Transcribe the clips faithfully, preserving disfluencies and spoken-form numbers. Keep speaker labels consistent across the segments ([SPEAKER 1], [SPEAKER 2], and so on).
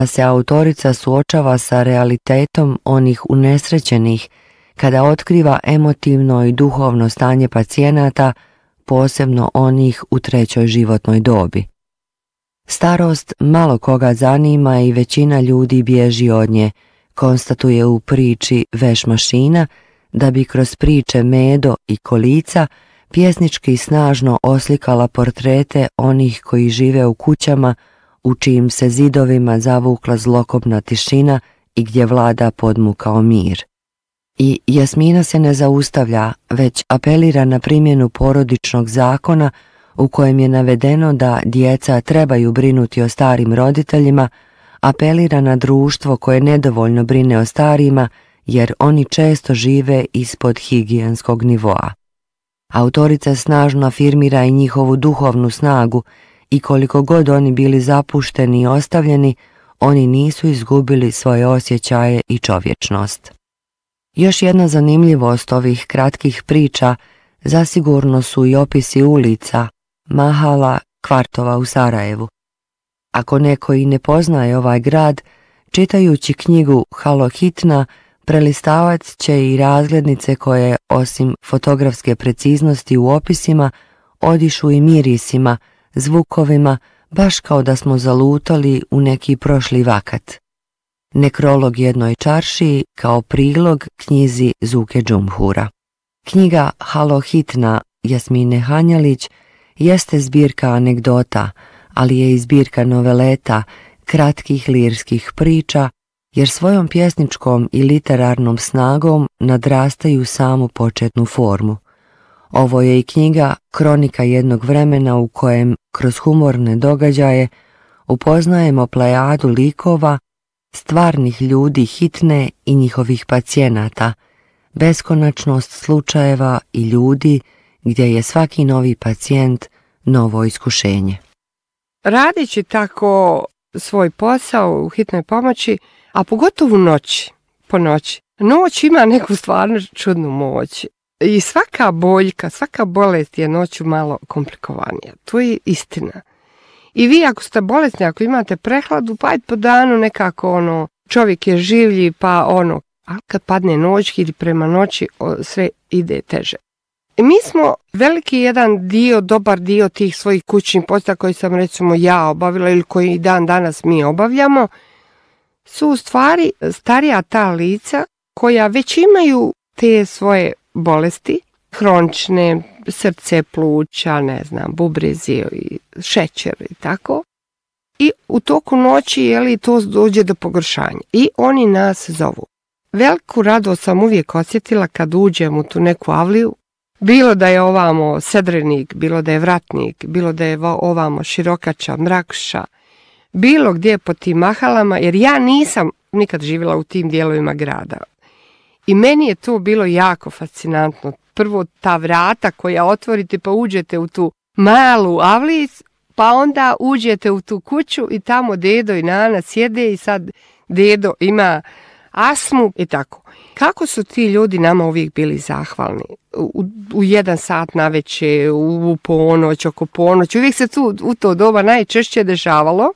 [SPEAKER 1] se autorica suočava sa realitetom onih unesrećenih kada otkriva emotivno i duhovno stanje pacijenata, posebno onih u trećoj životnoj dobi. Starost malo koga zanima i većina ljudi bježi od nje, konstatuje u priči Veš mašina, da bi kroz priče Medo i Kolica pjesnički snažno oslikala portrete onih koji žive u kućama u čijim se zidovima zavukla zlokobna tišina i gdje vlada podmukao mir. I Jasmina se ne zaustavlja, već apelira na primjenu porodičnog zakona u kojem je navedeno da djeca trebaju brinuti o starim roditeljima, apelira na društvo koje nedovoljno brine o starima jer oni često žive ispod higijenskog nivoa. Autorica snažno afirmira i njihovu duhovnu snagu i koliko god oni bili zapušteni i ostavljeni, oni nisu izgubili svoje osjećaje i čovječnost. Još jedna zanimljivost ovih kratkih priča zasigurno su i opisi ulica, mahala, kvartova u Sarajevu. Ako neko i ne poznaje ovaj grad, čitajući knjigu Halo Hitna, prelistavat će i razglednice koje, osim fotografske preciznosti u opisima, odišu i mirisima, zvukovima, baš kao da smo zalutali u neki prošli vakat. Nekrolog jednoj čaršiji kao prilog knjizi Zuke Džumhura. Knjiga Halo Hitna Jasmine Hanjalić jeste zbirka anegdota, ali je i zbirka noveleta, kratkih lirskih priča, jer svojom pjesničkom i literarnom snagom nadrastaju samu početnu formu. Ovo je i knjiga kronika jednog vremena u kojem, kroz humorne događaje, upoznajemo plejadu likova, stvarnih ljudi Hitne i njihovih pacijenata, beskonačnost slučajeva i ljudi gdje je svaki novi pacijent novo iskušenje.
[SPEAKER 2] Radeći tako svoj posao u hitnoj pomoći, a pogotovo u noći, po noći, noć ima neku stvarno čudnu moć. I svaka boljka, svaka bolest je noću malo komplikovanija. To je istina. I vi ako ste bolesni, ako imate prehladu, pa po danu nekako ono, čovjek je življi, pa ono, a kad padne noć ili prema noći, sve ide teže. I mi smo veliki jedan dio, dobar dio tih svojih kućnih poslova koji sam recimo ja obavila ili koji dan danas mi obavljamo, su u stvari starija ta lica koja već imaju te svoje bolesti, hronične, srce, pluća, ne znam, bubrezi i šećer i tako. I u toku noći, jeli, to dođe do pogoršanja. I oni nas zovu. Veliku radost sam uvijek osjetila kad uđem u tu neku avliju. Bilo da je ovamo Sedrenik, bilo da je Vratnik, bilo da je ovamo Širokača, Mrakuša, bilo gdje po tim mahalama, jer ja nisam nikad živjela u tim dijelovima grada. I meni je to bilo jako fascinantno. Prvo ta vrata koja otvorite pa uđete u tu malu avlic, pa onda uđete u tu kuću i tamo dedo i nana sjede i sad dedo ima astmu i tako. Kako su ti ljudi nama uvijek bili zahvalni? U, u jedan sat navečer, u, u ponoć, oko ponoć. Uvijek se tu u to doba najčešće dešavalo.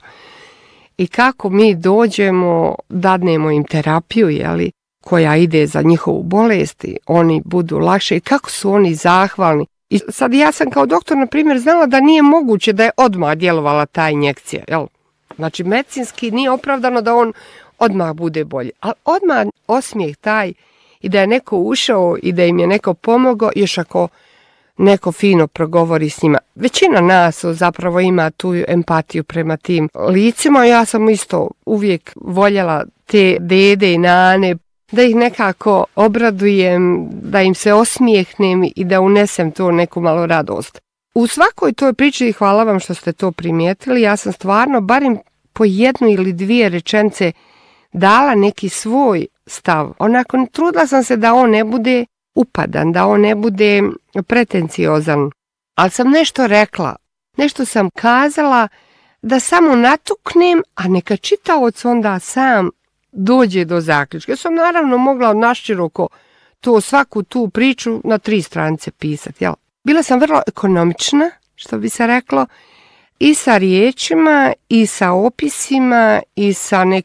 [SPEAKER 2] I kako mi dođemo, dadnemo im terapiju, jeli, koja ide za njihovu bolest, oni budu lakše i kako su oni zahvalni. I sad ja sam kao doktor, na primjer, znala da nije moguće da je odmah djelovala ta injekcija. Jel? Znači, medicinski nije opravdano da on odmah bude bolji. Ali odmah osmijeh taj i da je neko ušao i da im je neko pomogao, još ako neko fino progovori s njima. Većina nas zapravo ima tu empatiju prema tim licima. Ja sam isto uvijek voljela te dede i nane, da ih nekako obradujem, da im se osmijehnem i da unesem to neku malo radost. U svakoj toj priči, hvala vam što ste to primijetili, ja sam stvarno barem po jednu ili dvije rečenice dala neki svoj stav. Onako, trudila sam se da on ne bude upadan, da on ne bude pretenciozan, ali sam nešto rekla, nešto sam kazala da samo natuknem, a neka čitaoc onda sam dođe do zaključka. Ja sam naravno mogla naširoko to svaku tu priču na tri stranice pisati. Jel? Bila sam vrlo ekonomična, što bi se reklo, i sa riječima i sa opisima i sa nekim